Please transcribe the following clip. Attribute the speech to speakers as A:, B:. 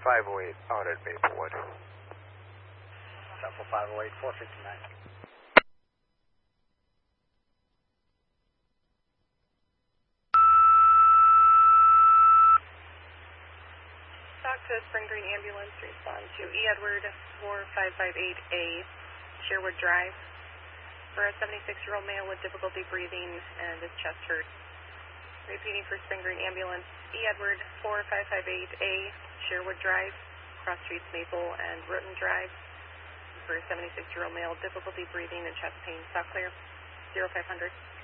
A: 508 out at Maplewood.
B: Shuffle 508, 459.
C: Talk to Spring Green Ambulance, respond to E. Edward 4558A, Sherwood Drive, for a 76-year-old male with difficulty breathing and his chest hurt. Repeating for Spring Green Ambulance, E. Edward 4558A, Sherwood Drive, cross streets Maple and Roten Drive, for a 76-year-old male, difficulty breathing and chest pain. Stop clear, 0500.